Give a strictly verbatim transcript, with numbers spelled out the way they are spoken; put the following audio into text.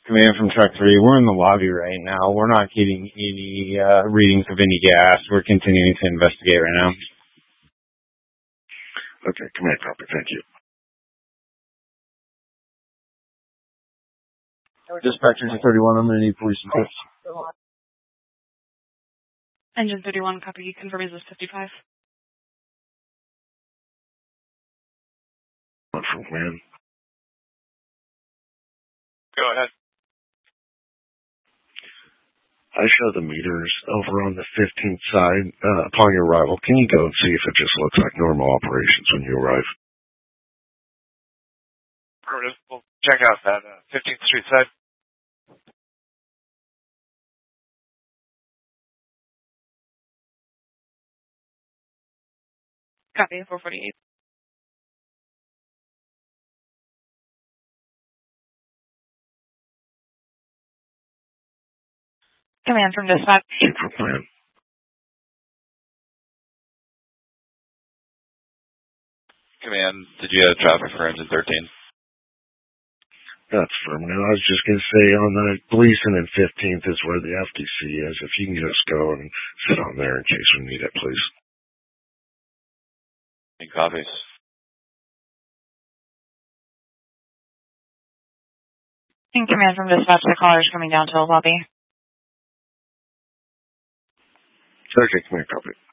Command from Truck three, we're in the lobby right now. We're not getting any uh, readings of any gas. We're continuing to investigate right now. Okay, Command copy. Thank you. Dispatcher to thirty-one, I'm going to need police support. Engine thirty-one, copy. Confirm is this fifty-five? One from Command. Go ahead. I show the meters over on the fifteenth side uh, upon your arrival. Can you go and see if it just looks like normal operations when you arrive? We'll check out that uh, fifteenth Street side. Copy, four forty-eight. Command from dispatch. Super plan. Command, did you have traffic for engine thirteen? That's firm. Now, I was just going to say on the Gleason and fifteenth is where the F T C is. If you can just go and sit on there in case we need it, please. Any copies? In command from dispatch, the caller is coming down to the lobby. Okay, Command copy.